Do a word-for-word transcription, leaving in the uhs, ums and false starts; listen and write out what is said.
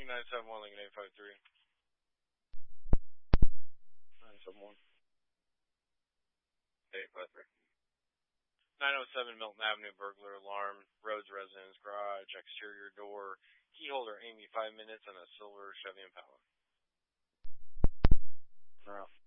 nine seven one, Lincoln eight five three. nine seven one. eight five three. nine oh seven Milton Avenue, burglar alarm, Rhodes residence, garage, exterior door, key holder, Amy, five minutes, and a silver Chevy Impala. Wow.